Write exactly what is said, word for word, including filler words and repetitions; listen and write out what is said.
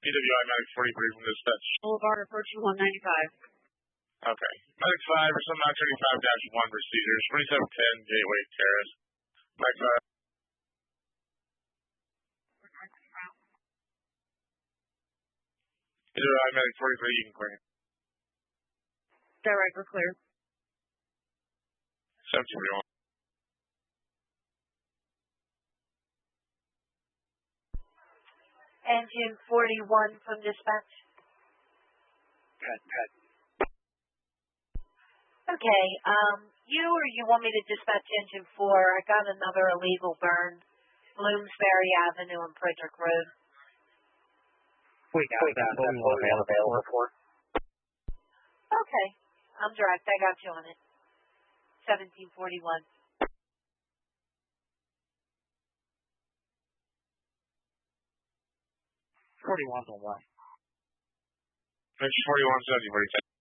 P W I Medic forty-three from dispatch. Boulevard, approach you one ninety-five. Okay. Medic five or some nine thirty-five dash one procedures, twenty-seven ten Gateway Terrace. Medic five. P W I Medic forty-three, you can clear. Direct, we're clear. seventeen forty-one. Engine forty-one from dispatch. Good, good. Okay, um, you or you want me to dispatch engine four? I got another illegal burn, Bloomsbury Avenue and Frederick Road. We got that. What we want available for. Okay, I'm direct. I got you on it. seventeen forty-one. forty-one's on one. Next forty-one, seventeen forty-ten.